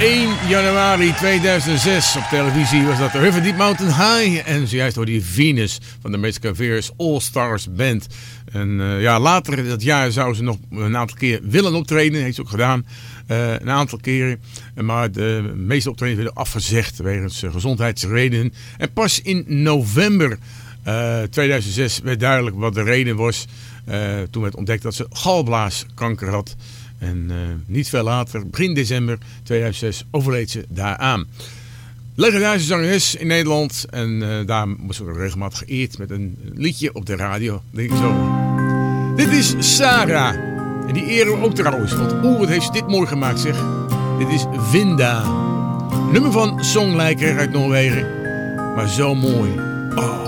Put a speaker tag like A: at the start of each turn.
A: 1 januari 2006 op televisie was dat de River Deep Mountain High. En zojuist door die Venus van de Mexican Veers All Stars Band. En later dat jaar zou ze nog een aantal keer willen optreden. Heeft ze ook gedaan. Een aantal keren. Maar de meeste optredens werden afgezegd wegens gezondheidsredenen. En pas in november 2006 werd duidelijk wat de reden was. Toen werd ontdekt dat ze galblaaskanker had. En niet veel later, begin december 2006, overleed ze daaraan. Legendarische zangeres in Nederland. En daar moest ze regelmatig geëerd met een liedje op de radio. Denk ik zo. Dit is Sarah. En die eren we ook trouwens. Want wat heeft ze dit mooi gemaakt zeg. Dit is Vinda. Nummer van Songleiker uit Noorwegen. Maar zo mooi. Oh.